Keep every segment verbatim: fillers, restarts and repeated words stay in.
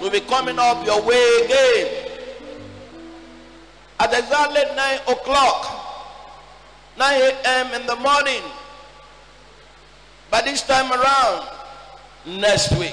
will be coming up your way again. At exactly nine o'clock, nine a.m. in the morning, by this time around, next week.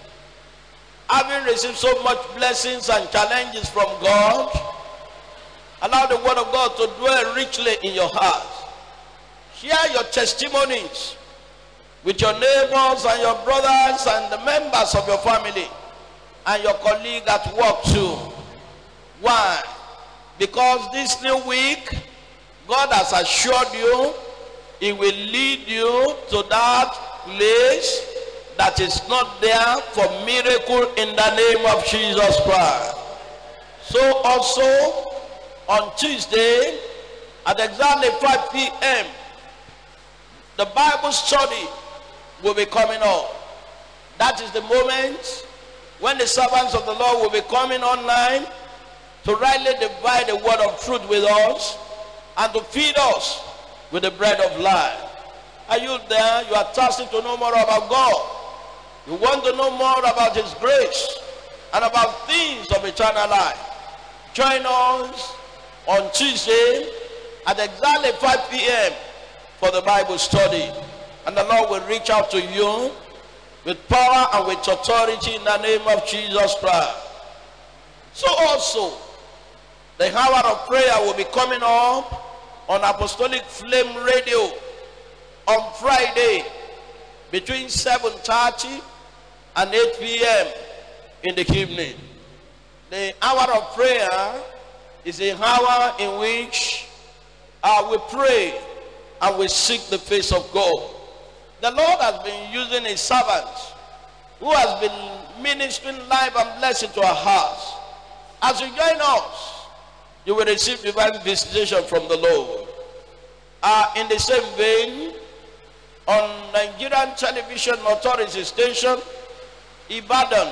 Having received so much blessings and challenges from God, allow the word of God to dwell richly in your heart. Share your testimonies with your neighbors and your brothers and the members of your family and your colleague at work too. Why? Because this new week, God has assured you He will lead you to that place that is not there for miracle in the name of Jesus Christ. So also on Tuesday at exactly five p.m. the Bible study will be coming on. That is the moment when the servants of the Lord will be coming online to rightly divide the word of truth with us and to feed us with the bread of life. Are you there? You are thirsty to know more about God. You want to know more about His grace and about things of eternal life. Join us on Tuesday at exactly five p.m. for the Bible study. And the Lord will reach out to you with power and with authority in the name of Jesus Christ. So also, the hour of prayer will be coming up on Apostolic Flame Radio on Friday between seven thirty and eight p.m. in the evening. The hour of prayer is an hour in which uh, we pray and we seek the face of God. The Lord has been using His servants who has been ministering life and blessing to our hearts. As you join us, you will receive divine visitation from the Lord. Uh, in the same vein, on Nigerian Television Authority Station, Ibadan,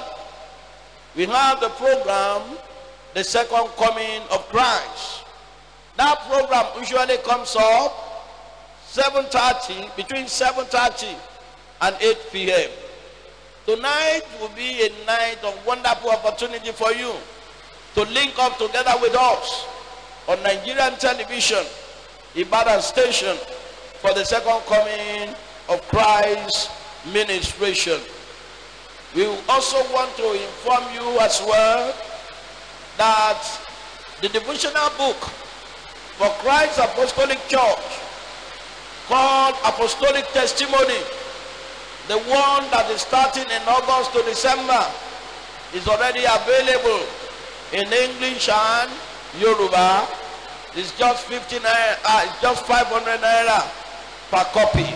we have the program, The Second Coming of Christ. That program usually comes up seven thirty, between seven thirty and eight p.m. Tonight will be a night of wonderful opportunity for you to link up together with us on Nigerian Television, Ibadan Station, for the Second Coming of Christ ministration. We also want to inform you as well that the devotional book for Christ's Apostolic Church called Apostolic Testimony, the one that is starting in August to December, is already available in English and Yoruba. It's just fifty naira, uh, it's just five hundred naira per copy.